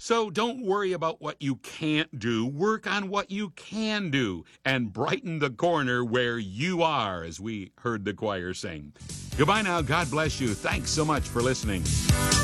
So don't worry about what you can't do. Work on what you can do and brighten the corner where you are, as we heard the choir sing. Goodbye now. God bless you. Thanks so much for listening.